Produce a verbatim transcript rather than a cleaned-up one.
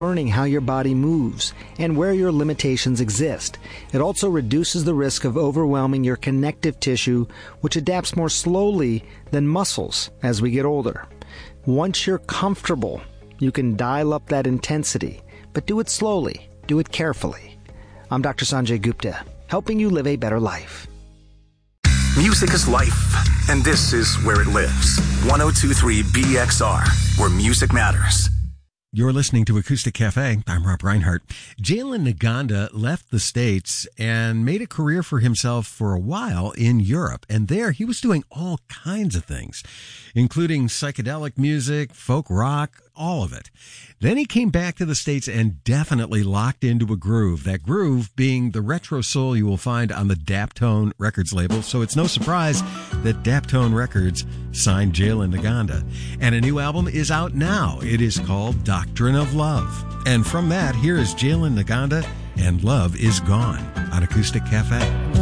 learning how your body moves and where your limitations exist. It also reduces the risk of overwhelming your connective tissue, which adapts more slowly than muscles as we get older. Once you're comfortable, you can dial up that intensity, but do it slowly, do it carefully. I'm Doctor Sanjay Gupta, helping you live a better life. Music is life, and this is where it lives. one oh two point three B X R, where music matters. You're listening to Acoustic Cafe. I'm Rob Reinhart. Jalen Naganda left the States and made a career for himself for a while in Europe. And there he was doing all kinds of things, including psychedelic music, folk rock, all of it. Then he came back to the States and definitely locked into a groove. That groove being the retro soul you will find on the Daptone Records label. So it's no surprise that Daptone Records signed Jalen Naganda. And a new album is out now. It is called Doctrine of Love. And from that, here is Jalen Naganda and Love Is Gone on Acoustic Cafe.